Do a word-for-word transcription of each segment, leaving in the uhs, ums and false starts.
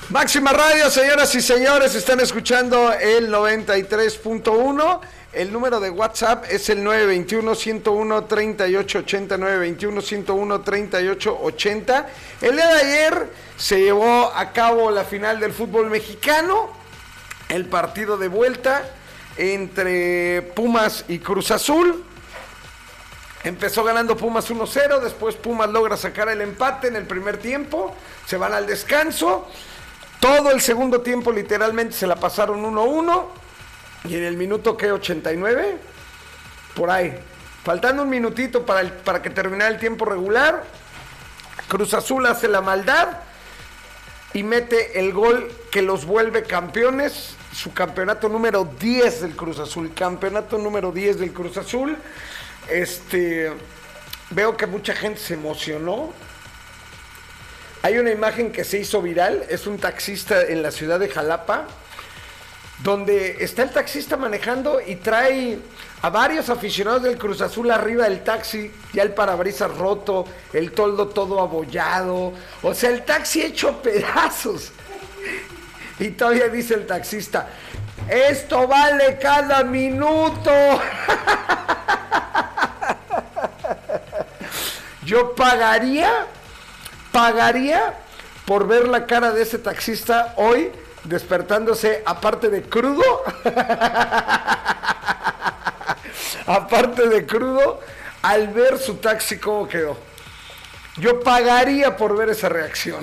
Máxima Radio, señoras y señores, están escuchando el noventa y tres punto uno. El número de WhatsApp es el nueve dos uno, uno uno uno, tres ocho ocho cero, nueve dos uno, uno uno uno, tres ocho ocho cero. El día de ayer se llevó a cabo la final del fútbol mexicano, el partido de vuelta entre Pumas y Cruz Azul. Empezó ganando Pumas uno cero, después Pumas logra sacar el empate en el primer tiempo, se van al descanso. Todo el segundo tiempo literalmente se la pasaron uno uno. Y en el minuto, ¿qué? ochenta y nueve. Por ahí. Faltando un minutito para, el, para que terminara el tiempo regular. Cruz Azul hace la maldad. Y mete el gol que los vuelve campeones. Su campeonato número diez del Cruz Azul. Campeonato número diez del Cruz Azul. Este... Veo que mucha gente se emocionó. Hay una imagen que se hizo viral, es un taxista en la ciudad de Jalapa, donde está el taxista manejando y trae a varios aficionados del Cruz Azul arriba del taxi, ya el parabrisas roto, el toldo todo abollado, o sea, el taxi hecho pedazos. Y todavía dice el taxista, esto vale cada minuto. Yo pagaría... Pagaría por ver la cara de ese taxista hoy despertándose, aparte de crudo, aparte de crudo, al ver su taxi cómo quedó. Yo pagaría por ver esa reacción.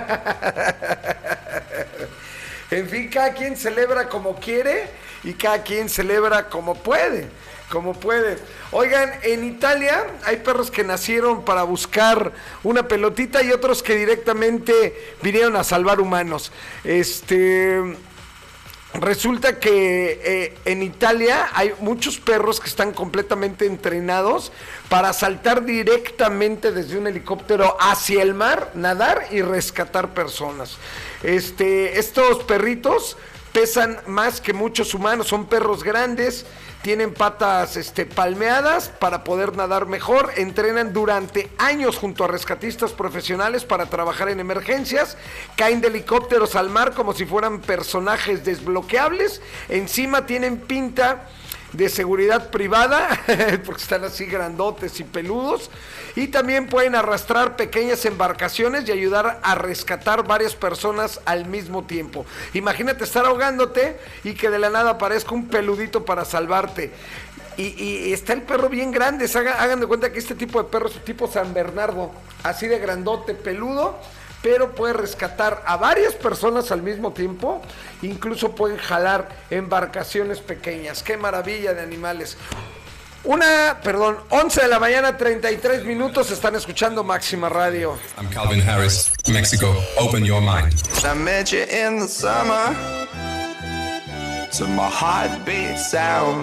En fin, cada quien celebra como quiere y cada quien celebra como puede. Como puede. Oigan, en Italia hay perros que nacieron para buscar una pelotita y otros que directamente vinieron a salvar humanos. Este... Resulta que eh, en Italia hay muchos perros que están completamente entrenados para saltar directamente desde un helicóptero hacia el mar, nadar y rescatar personas. Este, estos perritos pesan más que muchos humanos, son perros grandes, tienen patas este, palmeadas para poder nadar mejor, entrenan durante años junto a rescatistas profesionales para trabajar en emergencias, caen de helicópteros al mar como si fueran personajes desbloqueables, encima tienen pinta de seguridad privada, porque están así grandotes y peludos, y también pueden arrastrar pequeñas embarcaciones y ayudar a rescatar varias personas al mismo tiempo. Imagínate estar ahogándote y que de la nada aparezca un peludito para salvarte. Y, y está el perro bien grande, hagan, hagan de cuenta que este tipo de perro es tipo San Bernardo, así de grandote, peludo, pero puede rescatar a varias personas al mismo tiempo, incluso pueden jalar embarcaciones pequeñas. ¡Qué maravilla de animales! Una, perdón, once de la mañana, treinta y tres minutos, están escuchando Máxima Radio. I'm Calvin Harris, Mexico, open your mind. I met you in the summer, to my heartbeat sound.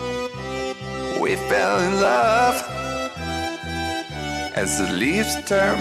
We fell in love, as the leaves turn